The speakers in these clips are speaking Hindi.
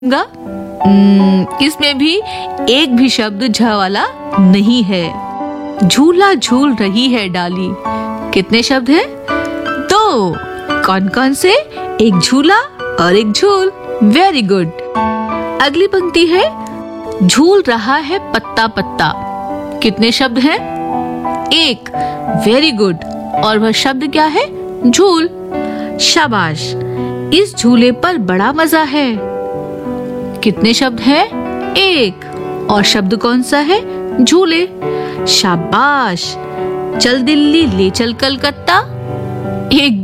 गा? इसमें भी एक भी शब्द झ वाला नहीं है। झूला झूल रही है डाली। कितने शब्द हैं? दो। कौन कौन से? एक झूला और एक झूल। Very good. अगली पंक्ति है झूल रहा है पत्ता पत्ता। कितने शब्द हैं? एक। Very good. और वह शब्द क्या है? झूल। शाबाश। इस झूले पर बड़ा मजा है। कितने शब्द हैं? एक। और शब्द कौन सा है? झूले। शाबाश। चल दिल्ली ले चल कलकत्ता। एक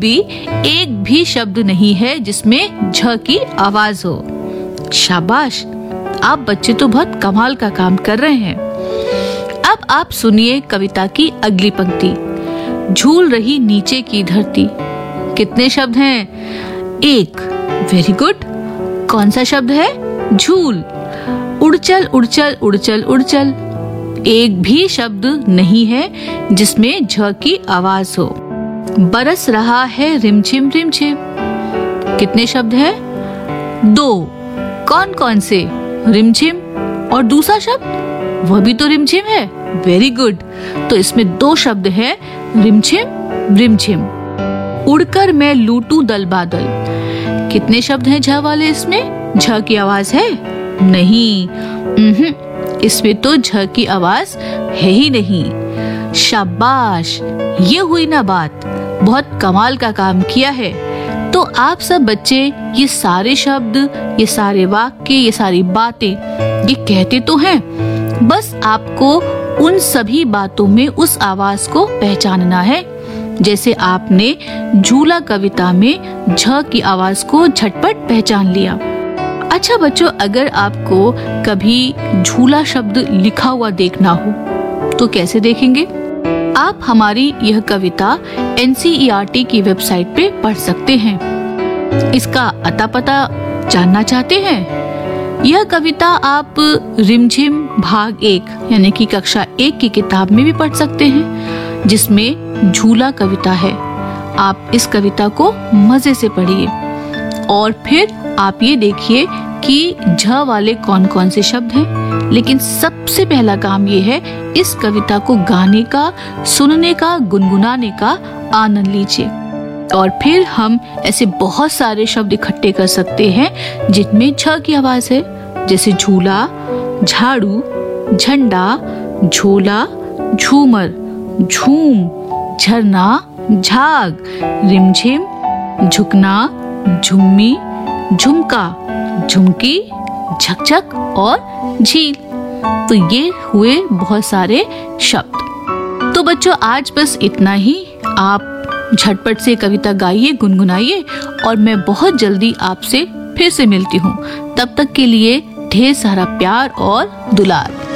भी शब्द नहीं है जिसमें झ की आवाज हो। शाबाश, आप बच्चे तो बहुत कमाल का काम कर रहे हैं। अब आप सुनिए कविता की अगली पंक्ति। झूल रही नीचे की धरती। कितने शब्द हैं? एक। Very good. कौन सा शब्द है? झूल। उड़चल उड़चल उड़चल उड़चल। एक भी शब्द नहीं है जिसमें झ की आवाज हो। बरस रहा है रिमझिम रिमझिम। कितने शब्द हैं? दो। कौन कौन से? रिमझिम और दूसरा शब्द वह भी तो रिमझिम है। Very good. तो इसमें दो शब्द हैं, रिमझिम रिमझिम। उड़कर मैं लूटूं दल बादल। कितने शब्द हैं झ वाले? इसमें झ की आवाज है? नहीं। इसमें तो झ की आवाज है ही नहीं। शाबाश, ये हुई ना बात। बहुत कमाल का काम किया है। तो आप सब बच्चे ये सारे शब्द, ये सारे वाक्य, ये सारी बातें ये कहते तो हैं, बस आपको उन सभी बातों में उस आवाज को पहचानना है। जैसे आपने झूला कविता में झ की आवाज को झटपट पहचान लिया। अच्छा बच्चों, अगर आपको कभी झूला शब्द लिखा हुआ देखना हो तो कैसे देखेंगे? आप हमारी यह कविता NCERT की वेबसाइट पे पढ़ सकते हैं। इसका अता पता जानना चाहते हैं? यह कविता आप रिमझिम भाग 1 यानी कि कक्षा 1 की किताब में भी पढ़ सकते हैं, जिसमें झूला कविता है। आप इस कविता को मजे से पढ़िए और फिर आप ये देखिए कि झ वाले कौन कौन से शब्द हैं। लेकिन सबसे पहला काम ये है, इस कविता को गाने का, सुनने का, गुनगुनाने का आनंद लीजिए। और फिर हम ऐसे बहुत सारे शब्द इकट्ठे कर सकते हैं जिनमें झ की आवाज है, जैसे झूला, झाड़ू, झंडा, झोला, झूमर, झूम, झरना, झाग, रिमझिम, झुकना, झुम्मी, झुमका, झुमकी, झकझक और झील। तो ये हुए बहुत सारे शब्द। तो बच्चों आज बस इतना ही। आप झटपट से कविता गाइए, गुनगुनाइए और मैं बहुत जल्दी आपसे फिर से मिलती हूँ। तब तक के लिए ढेर सारा प्यार और दुलार।